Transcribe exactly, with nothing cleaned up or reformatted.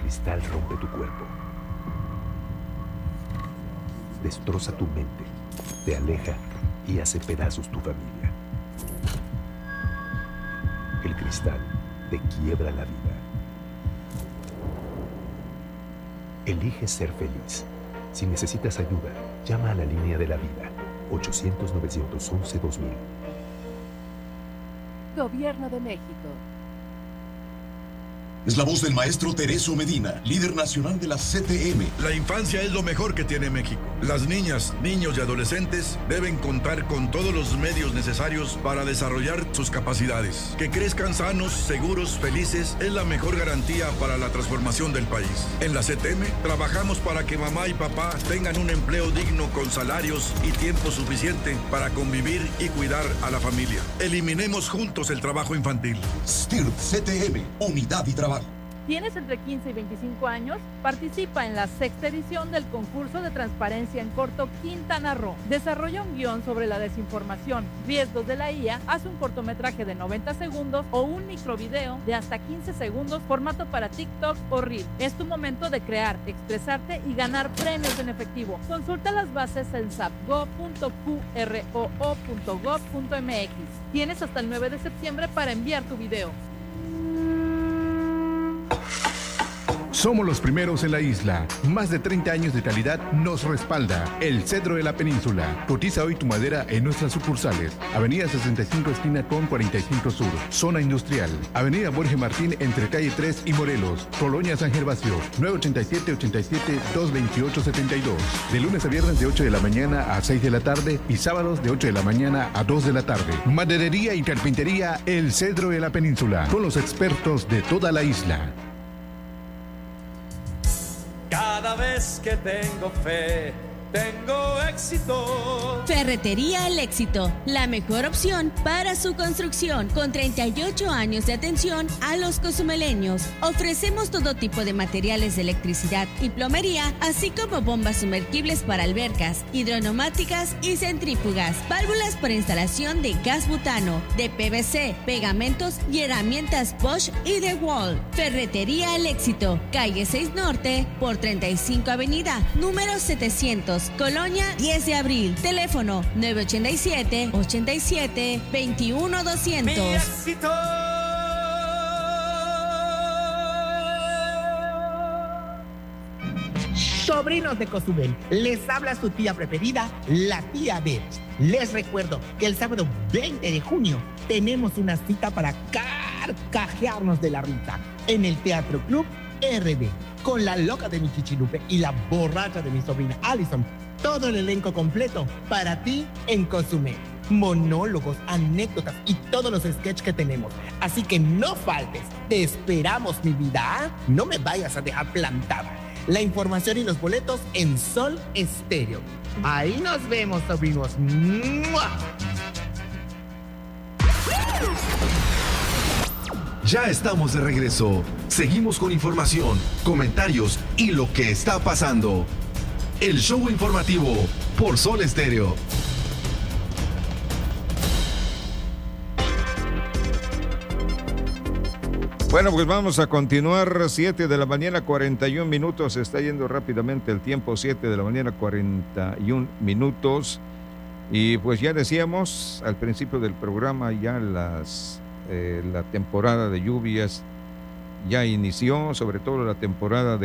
cristal rompe tu cuerpo. Destroza tu mente, te aleja y hace pedazos tu familia. El cristal te quiebra la vida. Elige ser feliz. Si necesitas ayuda, llama a la línea de la vida, ochocientos, novecientos once, dos mil. Gobierno de México. Es la voz del maestro Tereso Medina, líder nacional de la C T M. La infancia es lo mejor que tiene México. Las niñas, niños y adolescentes deben contar con todos los medios necesarios para desarrollar sus capacidades. Que crezcan sanos, seguros, felices es la mejor garantía para la transformación del país. En la C T M trabajamos para que mamá y papá tengan un empleo digno con salarios y tiempo suficiente para convivir y cuidar a la familia. Eliminemos juntos el trabajo infantil. S T I R P C T M, unidad y trabajo. ¿Tienes entre quince y veinticinco años? Participa en la sexta edición del concurso de transparencia en corto Quintana Roo. Desarrolla un guión sobre la desinformación, riesgos de la I A, haz un cortometraje de noventa segundos o un microvideo de hasta quince segundos, formato para TikTok o Reel. Es tu momento de crear, expresarte y ganar premios en efectivo. Consulta las bases en sapgo punto Q R O O punto gov punto M X. Tienes hasta el nueve de septiembre para enviar tu video. Somos los primeros en la isla. Más de treinta años de calidad nos respalda. El Cedro de la Península. Cotiza hoy tu madera en nuestras sucursales. Avenida sesenta y cinco esquina con cuarenta y cinco Sur. Zona Industrial. Avenida Borges Martín entre calle tres y Morelos. Colonia San Gervasio. nueve ochenta y siete, ochenta y siete, doscientos veintiocho, setenta y dos. De lunes a viernes de ocho de la mañana a seis de la tarde y sábados de ocho de la mañana a dos de la tarde. Maderería y carpintería El Cedro de la Península. Con los expertos de toda la isla. Cada vez que tengo fe, tengo éxito. Ferretería El Éxito, la mejor opción para su construcción, con treinta y ocho años de atención a los cozumeleños. Ofrecemos todo tipo de materiales de electricidad y plomería, así como bombas sumergibles para albercas, hidroneumáticas y centrífugas, válvulas para instalación de gas butano, de P V C, pegamentos y herramientas Bosch y DeWalt. Ferretería El Éxito, calle seis Norte por treinta y cinco Avenida, número setecientos. Colonia diez de abril. Teléfono nueve ochenta y siete, ochenta y siete, veintiuno, doscientos. Mi éxito. Sobrinos de Cozumel, les habla su tía preferida, la tía Beth. Les recuerdo que el sábado veinte de junio tenemos una cita para carcajearnos de la risa en el Teatro Club R B, con la loca de mi Chichilupe y la borracha de mi sobrina Allison. Todo el elenco completo para ti en Cozumel. Monólogos, anécdotas y todos los sketches que tenemos. Así que no faltes. Te esperamos, mi vida. No me vayas a dejar plantada. La información y los boletos en Sol Estéreo. Ahí nos vemos, sobrinos. ¡Mua! Ya estamos de regreso. Seguimos con información, comentarios y lo que está pasando. El show informativo por Sol Estéreo. Bueno, pues vamos a continuar. Siete de la mañana, cuarenta y un minutos. Se está yendo rápidamente el tiempo. Siete de la mañana, cuarenta y un minutos. Y pues ya decíamos al principio del programa, ya las eh, la temporada de lluvias ya inició, sobre todo la temporada de